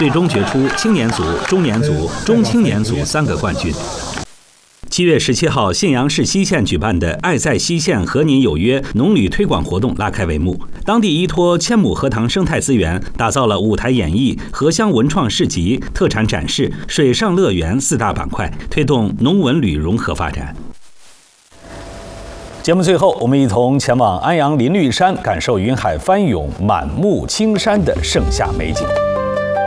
最终决出青年组、中年组、中青年组3个冠军。7月17号，信阳市西县举办的“爱在西县，和你有约”农旅推广活动拉开帷幕。当地依托千亩荷塘生态资源，打造了舞台演绎、荷乡文创市集、特产展示、水上乐园4大板块，推动农文旅融合发展。节目最后，我们一同前往安阳林绿山，感受云海翻涌、满目青山的盛夏美景。